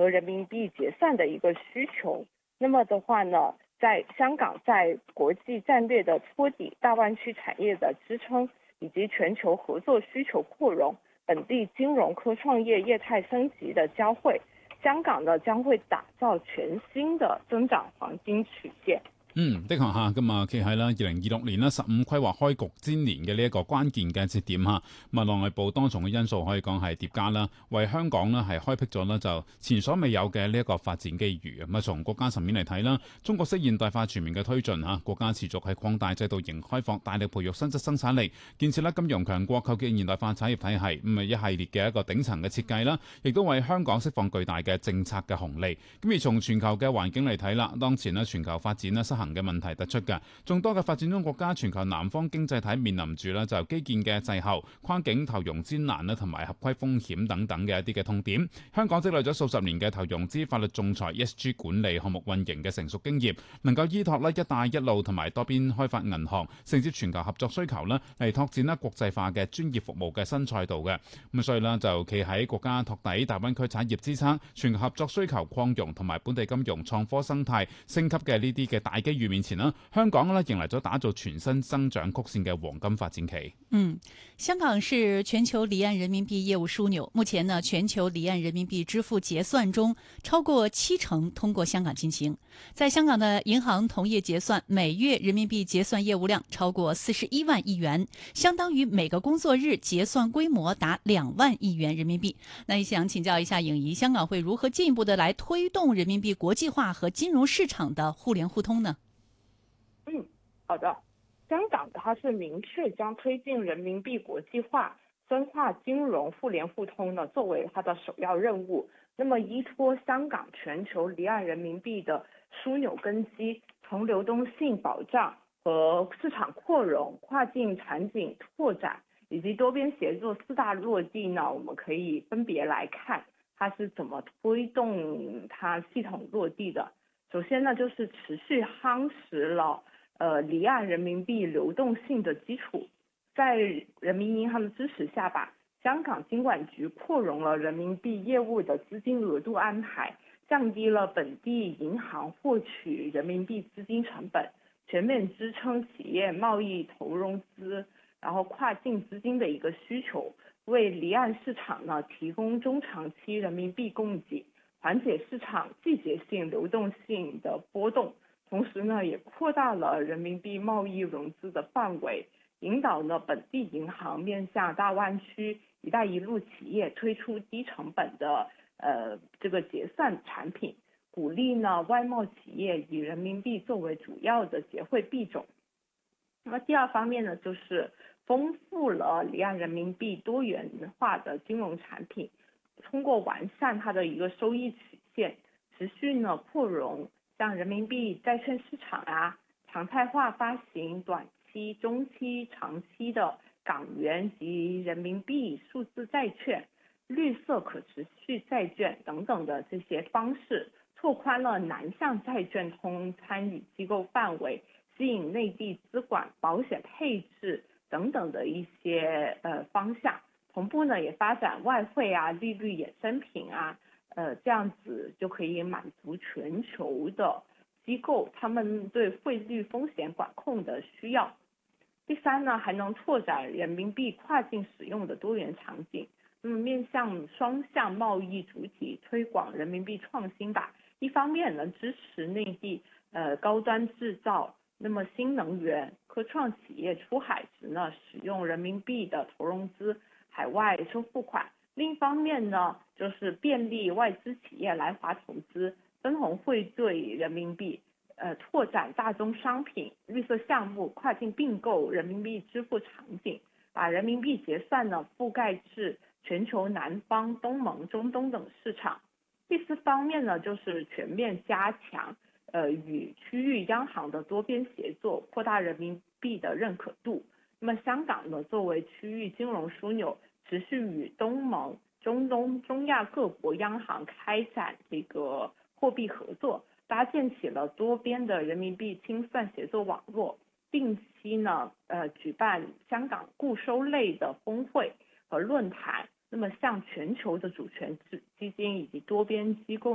和人民币结算的一个需求。那么的话呢，在香港在国际战略的托底、大湾区产业的支撑以及全球合作需求扩容、本地金融科创业业态升级的交汇，香港呢將會打造全新的增長黃金曲線。 的確嚇，咁啊企喺啦2026年啦15規劃開局之年嘅呢一個關鍵嘅節點嚇，咁啊內部多重嘅因素可以講係疊加啦，為香港呢係開闢咗呢就前所未有嘅呢一個發展機遇。咁啊從國家層面嚟睇啦，中國式現代化全面嘅推進嚇，國家持續係擴大制度型開放，大力培育新質生產力，建設啦金融強國，構建現代化產業體系，咁啊一系列嘅一個頂層嘅設計啦，亦都為香港釋放巨大嘅政策嘅紅利。咁而從全球嘅環境嚟睇啦，當前呢全球發展呢失衡嘅問題突出嘅，眾多嘅發展中國家、全球南方經濟體面臨住咧就基建嘅滯後、跨境投融資難啦，同埋合規風險等等嘅一啲嘅痛點。香港積累咗數十年嘅投融資、法律仲裁、ESG 管理、項目運營嘅成熟經驗，能夠依託一帶一路同埋多邊開發銀行承接全球合作需求啦，嚟拓展國際化嘅專業服務嘅新賽道嘅。咁所以呢，就企喺國家托底、大灣區產業支撐、全球合作需求擴容同埋本地金融創科生態升級嘅呢啲嘅大機遇面前啦，香港呢迎嚟咗打造全新增長曲線嘅黃金發展期。 香港是全球離岸人民幣業務樞紐，目前呢全球離岸人民幣支付結算中超過70%通過香港進行。在香港的銀行同業結算，每月人民幣結算業務量超過41萬億元，相當於每個工作日結算規模達2萬億元人民幣。那也想請教一下穎儀，香港會如何進一步的來推動人民幣國際化和金融市場的互聯互通呢？ 好的，香港它是明確將推進人民幣國際化、深化金融互聯互通呢作為它的首要任務。那麼依託香港全球離岸人民幣的樞紐根基，從流動性保障和市場擴容、跨境場景拓展以及多邊協作四大落地呢，我們可以分別來看它是怎麼推動它系統落地的。首先呢，就是持續夯實了離岸人民幣流動性的基礎，在人民銀行的支持下吧，香港金管局擴容了人民幣業務的資金額度安排，降低了本地銀行獲取人民幣資金成本，全面支撐企業貿易投融資，然後跨境資金的一個需求，為離岸市場呢提供中長期人民幣供給，緩解市場季節性流動性的波動。同時呢，也擴大了人民幣貿易融資的範圍，引導呢本地銀行面向大灣區、一帶一路企業推出低成本的這個結算產品，鼓勵呢外貿企業以人民幣作為主要的結匯幣種。那麼第二方面呢，就是豐富了離岸人民幣多元化的金融產品，通過完善它的一個收益曲線，持續呢擴容像人民幣債券市場啊，常態化發行短期、中期、長期的港元及人民幣數字債券、綠色可持續債券等等的這些方式，拓寬了南向債券通參與機構範圍，吸引內地資管、保險配置等等的一些方向。同步呢，也發展外匯啊、利率衍生品啊。這樣子就可以滿足全球的機構他們對匯率風險管控的需要。第三呢，還能拓展人民幣跨境使用的多元場景。那麼面向雙向貿易主體推廣人民幣創新吧。一方面呢，支持內地高端製造，那麼新能源、科創企業出海時呢，使用人民幣的投融資、海外收付款。另一方面呢，就是便利外資企業來華投資，分紅匯兌人民幣，拓展大宗商品、綠色項目、跨境併購人民幣支付場景，把人民幣結算呢覆蓋至全球南方、東盟、中東等市場。第四方面呢，就是全面加強與區域央行的多邊協作，擴大人民幣的認可度。那麼香港呢，作為區域金融樞紐，持續與東盟、中東、中亞各國央行開展這個貨幣合作，搭建起了多邊的人民幣清算協作網絡，定期呢舉辦香港固收類的峰會和論壇，那麼向全球的主權基金以及多邊機構